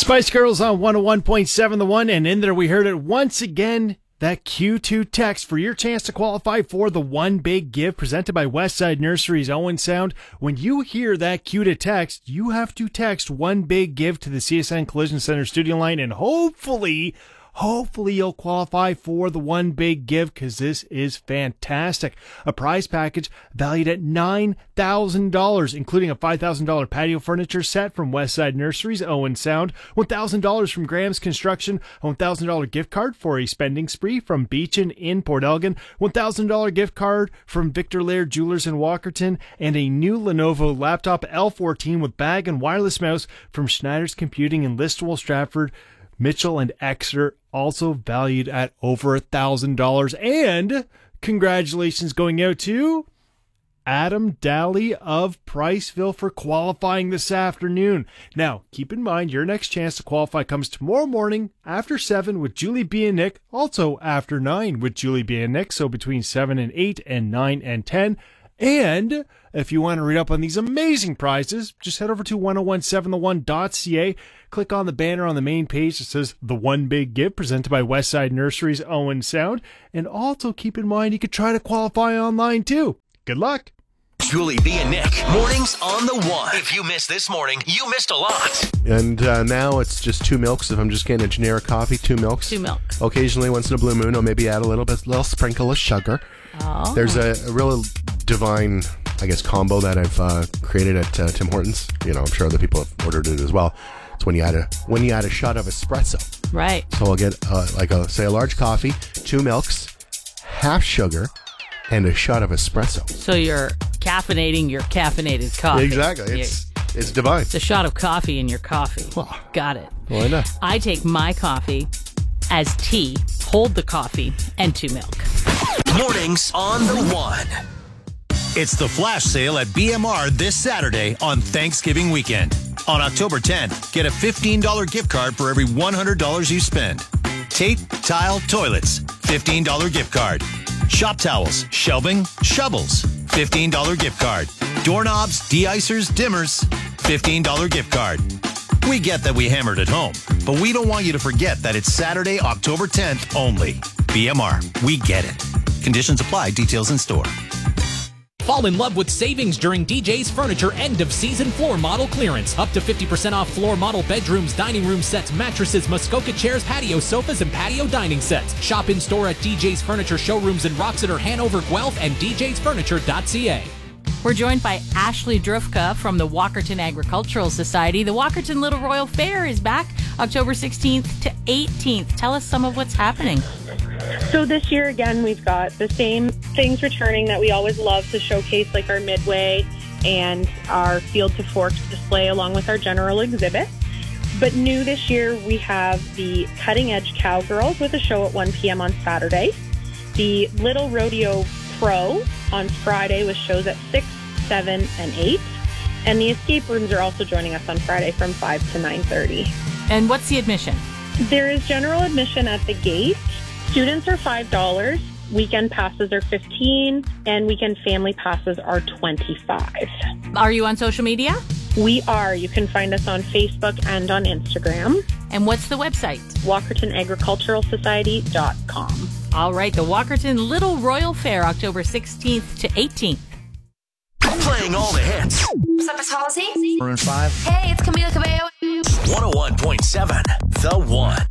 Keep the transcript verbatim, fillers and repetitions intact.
Spice Girls on one oh one point seven The One, and in there we heard it once again, that Q two text for your chance to qualify for the One Big Give presented by Westside Nursery's Owen Sound. When you hear that Q two text, you have to text One Big Give to the C S N Collision Center studio line, and hopefully... Hopefully you'll qualify for the One Big Give, because this is fantastic. A prize package valued at nine thousand dollars, including a five thousand dollars patio furniture set from Westside Nurseries, Owen Sound, one thousand dollars from Graham's Construction, a one thousand dollars gift card for a spending spree from Beechin in Port Elgin, one thousand dollars gift card from Victor Laird Jewelers in Walkerton, and a new Lenovo laptop L fourteen with bag and wireless mouse from Schneider's Computing in Listowel, Stratford, Mitchell, and Exeter, also valued at over one thousand dollars. And congratulations going out to Adam Daly of Priceville for qualifying this afternoon. Now, keep in mind, your next chance to qualify comes tomorrow morning after seven with Julie B. and Nick, also after nine with Julie B. and Nick, so between seven and eight and nine and ten. And if you want to read up on these amazing prizes, just head over to ten seventeen the one dot c a. Click on the banner on the main page that says The One Big Give, presented by Westside Nurseries, Owen Sound. And also keep in mind, you could try to qualify online too. Good luck. Julie B and Nick, mornings on the One. If you missed this morning, you missed a lot. And uh, now it's just two milks. If I'm just getting a generic coffee, two milks. Two milk. Occasionally, once in a blue moon, I'll maybe add a little bit, little sprinkle of sugar. Oh. There's a, a real divine, I guess, combo that I've uh, created at uh, Tim Hortons. You know, I'm sure other people have ordered it as well. It's when you add a when you add a shot of espresso. Right. So I'll get uh, like a say a large coffee, two milks, half sugar, and a shot of espresso. So you're caffeinating your caffeinated coffee. Exactly. It's it's divine. It's a shot of coffee in your coffee. Well, Got it. Why not? I take my coffee as tea, hold the coffee, and two milk. Mornings on the One. It's the flash sale at B M R this Saturday on Thanksgiving weekend. On October tenth, get a fifteen dollars gift card for every one hundred dollars you spend. Tate Tile Toilets, fifteen dollars gift card. Shop towels, shelving, shovels, fifteen dollars gift card. Doorknobs, de-icers, dimmers, fifteen dollars gift card. We get that we hammered at home, but we don't want you to forget that it's Saturday, October tenth only. B M R, we get it. Conditions apply, details in store. Fall in love with savings during D J's Furniture end-of-season floor model clearance. Up to fifty percent off floor model bedrooms, dining room sets, mattresses, Muskoka chairs, patio sofas, and patio dining sets. Shop in-store at D J's Furniture showrooms in Roxeter, Hanover, Guelph, and d j's furniture dot c a. We're joined by Ashley Drufka from the Walkerton Agricultural Society. The Walkerton Little Royal Fair is back October sixteenth to eighteenth. Tell us some of what's happening. So this year, again, we've got the same things returning that we always love to showcase, like our Midway and our Field to Forks display, along with our general exhibit. But new this year, we have the Cutting Edge Cowgirls with a show at one p.m. on Saturday. The Little Rodeo Pro on Friday with shows at six, seven, and eight. And the escape rooms are also joining us on Friday from five to nine thirty. And what's the admission? There is general admission at the gate. Students are five dollars, weekend passes are fifteen dollars, and weekend family passes are twenty-five dollars. Are you on social media? We are. You can find us on Facebook and on Instagram. And what's the website? Walkerton Agricultural Society dot com. All right, the Walkerton Little Royal Fair, October sixteenth to eighteenth. Playing all the hits. What's up, it's Halsey? Maroon five. Hey, it's Camila Cabello. one oh one point seven The One.